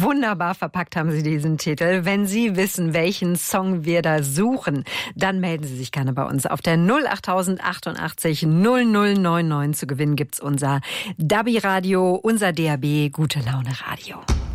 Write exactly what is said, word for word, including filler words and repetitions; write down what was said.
Wunderbar verpackt haben Sie diesen Titel. Wenn Sie wissen, welchen Song wir da suchen, dann melden Sie sich gerne bei uns. Auf der null acht achtundachtzig null null neun neun zu gewinnen gibt's unser Dabi Radio, unser D A B Gute Laune Radio.